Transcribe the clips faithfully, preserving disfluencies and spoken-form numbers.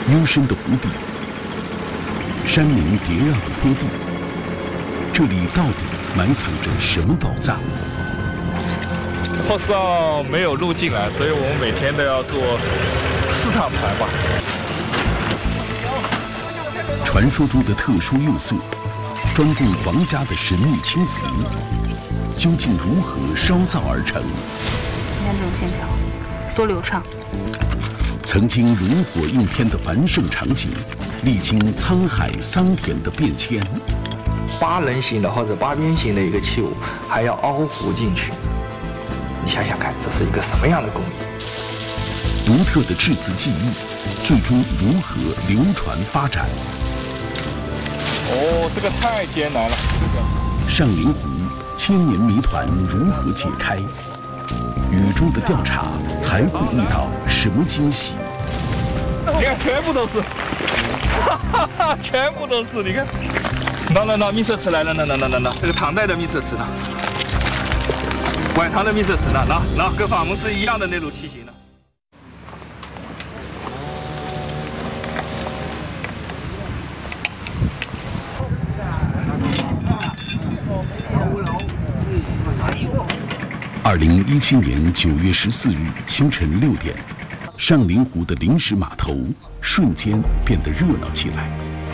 幽深的湖底，山林叠嶂的坡地，这里到底埋藏着什么宝藏？ 后四号没有路进来，所以我们每天都要做四趟船吧。 传说中的特殊釉色，专供皇家的神秘青瓷，究竟如何烧造而成？ 你看这种线条，多流畅。 曾经炉火映天的繁盛场景，历经沧海桑田的变迁。 八人形的或者八边形的一个器物，还要凹糊进去。你想想看，这是一个什么样的工艺？ 独特的制瓷技艺，最终如何流传发展？ 哦，这个太艰难了。 上林湖千年谜团如何解开？雨中的调查还会遇到什么惊喜？ 你看，全部都是，哈哈哈，全部都是，你看。那那那，秘色瓷来了，那那那那那，这个唐代的秘色瓷呢？晚唐的秘色瓷呢？那那跟法门是一样的那种器型的。 二零一七年九月十四日清晨六点，上林湖的临时码头瞬间变得热闹起来。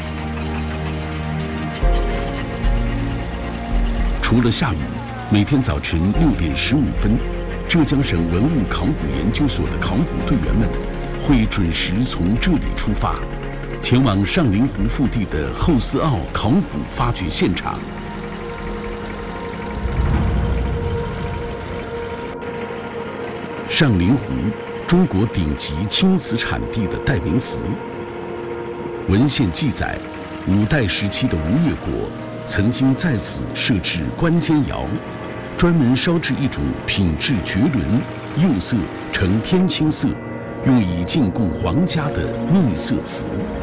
除了下雨，每天早晨六点十五分，浙江省文物考古研究所的考古队员们会准时从这里出发，前往上林湖腹地的后四澳考古发掘现场。上林湖，中国顶级青瓷产地的代名词。文献记载，五代时期的吴越国曾经在此设置关监窑，专门烧制一种品质绝伦、釉色呈天青色，用以进贡皇家的秘色瓷。